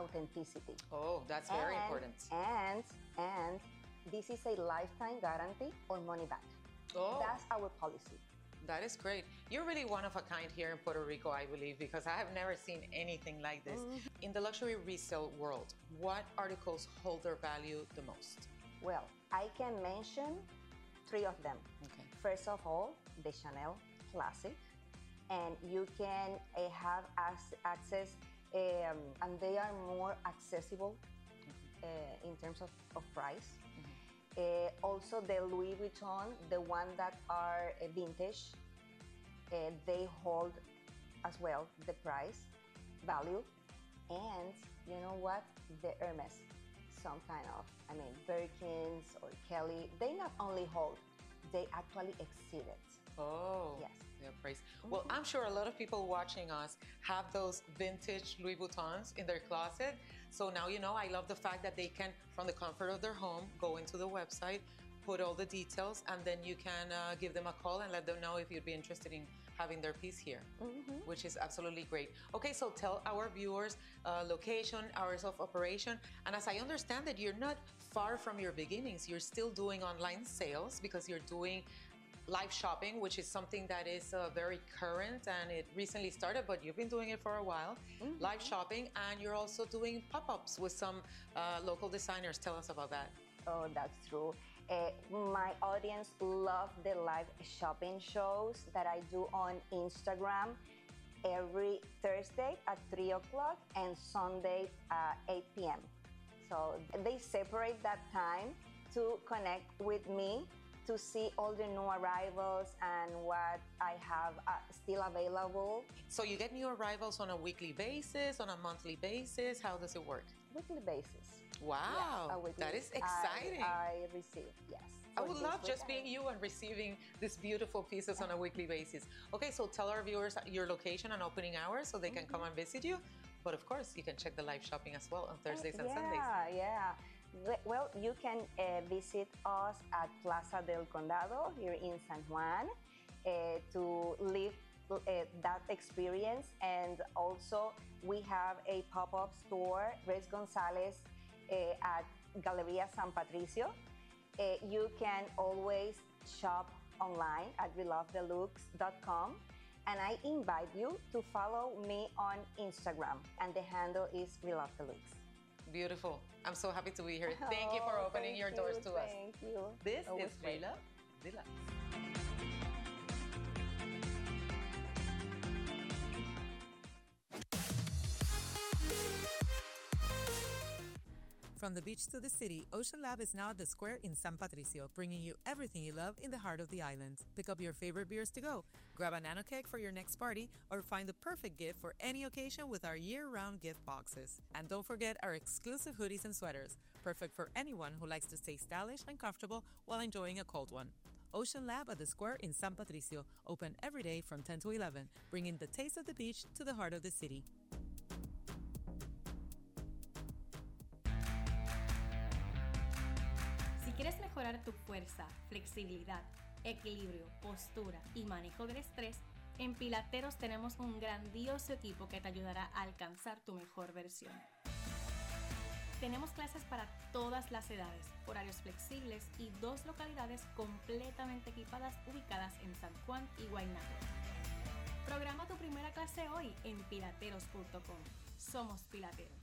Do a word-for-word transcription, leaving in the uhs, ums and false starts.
authenticity. Oh, that's very and, important. And, and this is a lifetime guarantee or money back. Oh. That's our policy. That is great. You're really one of a kind here in Puerto Rico, I believe, because I have never seen anything like this. Mm-hmm. In the luxury resale world, what articles hold their value the most? Well, I can mention three of them. Okay. First of all, the Chanel Classic. And you can uh, have ac- access, um, and they are more accessible mm-hmm. uh, in terms of, of price. Mm-hmm. Uh, also the Louis Vuitton, the one that are uh, vintage, uh, they hold as well the price, value, and you know what, the Hermes, some kind of, I mean, Birkins or Kelly, they not only hold, they actually exceed it. Oh, yes. Yeah, praise. Mm-hmm. Well, I'm sure a lot of people watching us have those vintage Louis Vuittons in their closet. So now you know, I love the fact that they can, from the comfort of their home, go into the website, put all the details, and then you can uh, give them a call and let them know if you'd be interested in having their piece here, mm-hmm. which is absolutely great. Okay, so tell our viewers uh, location, hours of operation, and as I understand that you're not far from your beginnings, you're still doing online sales because you're doing live shopping, which is something that is uh, very current and it recently started, but you've been doing it for a while. Mm-hmm. Live shopping, and you're also doing pop-ups with some uh, local designers. Tell us about that. Oh, that's true. Uh, my audience love the live shopping shows that I do on Instagram every Thursday at three o'clock and Sunday at eight p.m. So they separate that time to connect with me, to see all the new arrivals and what I have uh, still available. So you get new arrivals on a weekly basis, on a monthly basis? How does it work? Weekly basis. Wow, yes, weekly that is exciting. I, I receive, yes. I would love just weekend. being you and receiving these beautiful pieces on a weekly basis. Okay, so tell our viewers your location and opening hours so they can mm-hmm. come and visit you. But of course, you can check the live shopping as well on Thursdays and yeah, Sundays. Yeah, yeah. Well, you can uh, visit us at Plaza del Condado here in San Juan uh, to live uh, that experience. And also, we have a pop-up store, Grace Gonzalez, uh, at Galeria San Patricio. Uh, you can always shop online at we love the looks dot com. And I invite you to follow me on Instagram, and the handle is We Love the Looks. Beautiful. I'm so happy to be here. Thank you for oh, opening your you, doors to us. Thank you. This Always is We Love the Looks. From the beach to the city, Ocean Lab is now at the Square in San Patricio, bringing you everything you love in the heart of the island. Pick up your favorite beers to go, grab a nano keg for your next party, or find the perfect gift for any occasion with our year-round gift boxes. And don't forget our exclusive hoodies and sweaters, perfect for anyone who likes to stay stylish and comfortable while enjoying a cold one. Ocean Lab at the Square in San Patricio, open every day from ten to eleven, bringing the taste of the beach to the heart of the city. Si quieres mejorar tu fuerza, flexibilidad, equilibrio, postura y manejo del estrés, en Pilateros tenemos un grandioso equipo que te ayudará a alcanzar tu mejor versión. Tenemos clases para todas las edades, horarios flexibles y dos localidades completamente equipadas ubicadas en San Juan y Guaynabo. Programa tu primera clase hoy en pilateros punto com. Somos Pilateros.